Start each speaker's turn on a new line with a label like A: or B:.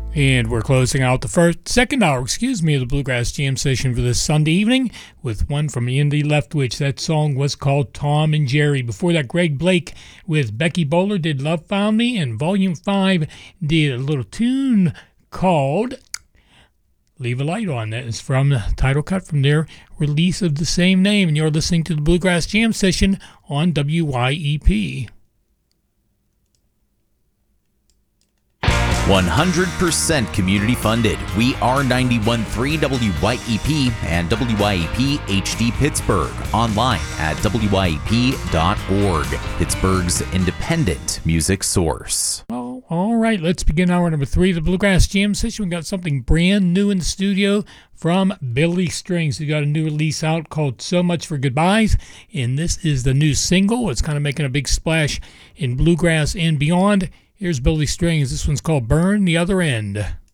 A: And we're closing out the second hour of the Bluegrass Jam session for this Sunday evening with one from Andy Leftwich. That song was called Tom and Jerry. Before that, Greg Blake with Becky Bowler did Love Found Me, and Volume 5 did a little tune called Leave a Light On. That is from the title cut from their release of the same name. And you're listening to the Bluegrass Jam session on WYEP.
B: 100% community funded. We are 91.3 WYEP and WYEP HD Pittsburgh. Online at WYEP.org. Pittsburgh's independent music source.
A: Oh, all right, let's begin hour number 3 of the Bluegrass Jam session. We got something brand new in the studio from Billy Strings. We got a new release out called So Much for Goodbyes, and this is the new single. It's kind of making a big splash in bluegrass and beyond. Here's Billy Strings. This one's called Burn the Other End.